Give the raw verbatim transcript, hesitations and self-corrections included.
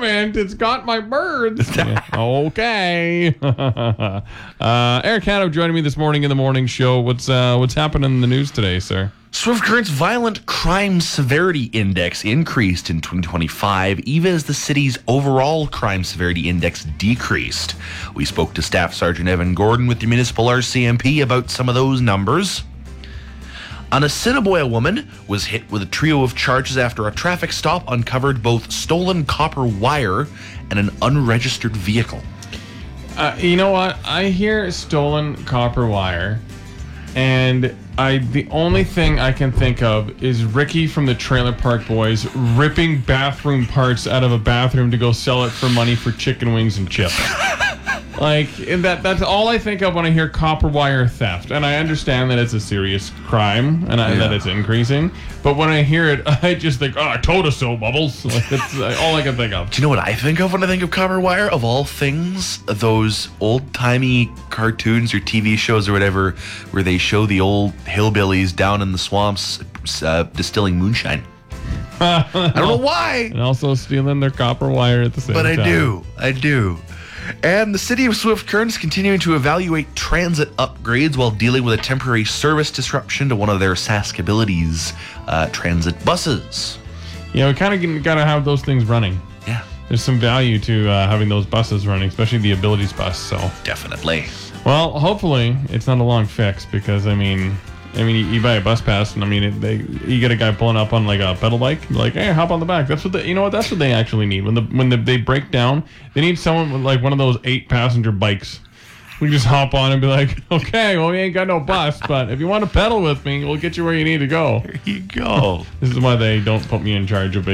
apartment. It's got my birds. Yeah, okay. uh, Eric Haddow joining me this morning in the morning show. What's uh, what's happening in the news today, sir? Swift Current's Violent Crime Severity Index increased in twenty twenty-five, even as the city's overall crime severity index decreased. We spoke to Staff Sergeant Evan Gordon with the Municipal R C M P about some of those numbers. An Assiniboia woman was hit with a trio of charges after a traffic stop uncovered both stolen copper wire and an unregistered vehicle. Uh, you know what? I hear stolen copper wire, and I the only thing I can think of is Ricky from the Trailer Park Boys ripping bathroom parts out of a bathroom to go sell it for money for chicken wings and chips. Like, and that that's all I think of when I hear copper wire theft. And I understand that it's a serious crime and I, yeah. that it's increasing. But when I hear it, I just think, oh, I told us so, Bubbles. Like, that's all I can think of. Do you know what I think of when I think of copper wire? Of all things, those old-timey cartoons or T V shows or whatever where they show the old hillbillies down in the swamps uh, distilling moonshine. I don't know why. And also stealing their copper wire at the same but time. But I do. I do. And the city of Swift Current is continuing to evaluate transit upgrades while dealing with a temporary service disruption to one of their Saskabilities uh, transit buses. Yeah, we kind of got to have those things running. Yeah. There's some value to uh, having those buses running, especially the Abilities bus. So definitely. Well, hopefully it's not a long fix because, I mean... I mean, you, you buy a bus pass, and I mean, it, they you get a guy pulling up on like a pedal bike, like, hey, hop on the back. That's what they, you know what? That's what they actually need when the when the, they break down. They need someone with like one of those eight passenger bikes. We just hop on and be like, okay, well, we ain't got no bus, but if you want to pedal with me, we'll get you where you need to go. There you go. This is why they don't put me in charge of